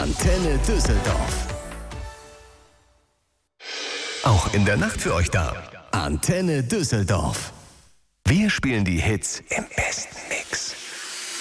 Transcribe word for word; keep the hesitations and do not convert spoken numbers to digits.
Antenne Düsseldorf. Auch in der Nacht für euch da. Antenne Düsseldorf. Wir spielen die Hits im besten